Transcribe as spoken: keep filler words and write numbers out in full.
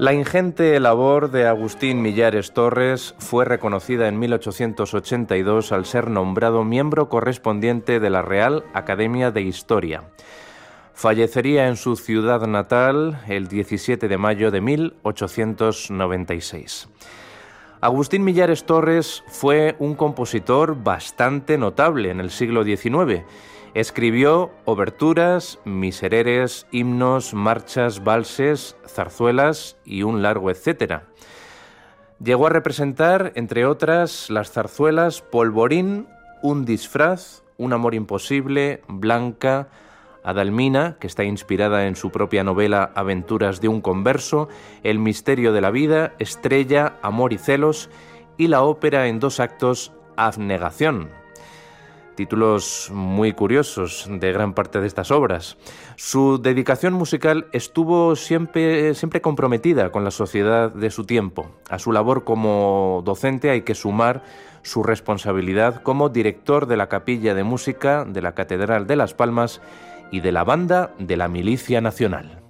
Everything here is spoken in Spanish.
La ingente labor de Agustín Millares Torres fue reconocida en mil ochocientos ochenta y dos al ser nombrado miembro correspondiente de la Real Academia de Historia. Fallecería en su ciudad natal el diecisiete de mayo de mil ochocientos noventa y seis. Agustín Millares Torres fue un compositor bastante notable en el siglo diecinueve. Escribió oberturas, misereres, himnos, marchas, valses, zarzuelas y un largo etcétera. Llegó a representar, entre otras, las zarzuelas Polvorín, Un disfraz, Un amor imposible, Blanca, Adalmina, que está inspirada en su propia novela Aventuras de un converso, El misterio de la vida, Estrella, Amor y celos, y la ópera en dos actos Abnegación. Títulos muy curiosos de gran parte de estas obras. Su dedicación musical estuvo siempre, siempre comprometida con la sociedad de su tiempo. A su labor como docente hay que sumar su responsabilidad como director de la Capilla de Música de la Catedral de Las Palmas y de la Banda de la Milicia Nacional.